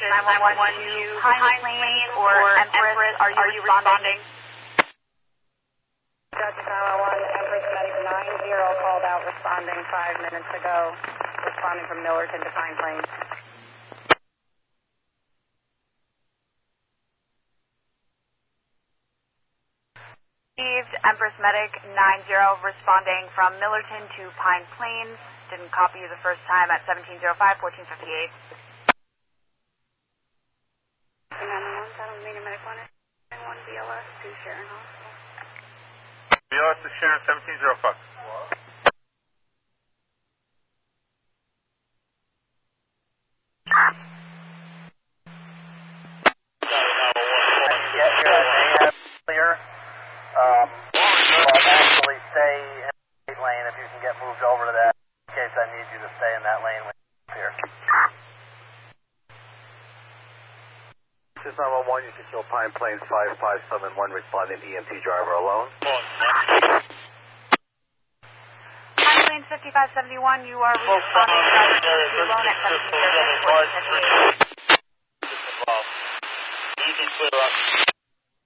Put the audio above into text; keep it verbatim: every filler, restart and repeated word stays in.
nine one one to Pine Plains or Empress. Are you responding? Delta nine one one, Empress Medic nine zero called out responding five minutes ago. Responding from Millerton to Pine Plains. Received, Empress Medic nine zero responding from Millerton to Pine Plains. Didn't copy you the first time at seventeen oh five, fourteen fifty-eight. nine one one, Saddle Medium Medic one, nine one B L S to Sharon Hospital. B L S to Sharon, seventeen oh five. Um, well, actually stay in the lane if you can get moved over to that in case I need you to stay in that lane when you're here. This is nine one one, you can show Pine Plains five five seven one responding E M T driver alone. Pine Plains fifty-five seventy-one, you are responding driver E M T alone at seventeen oh six, fourteen fifty-eight.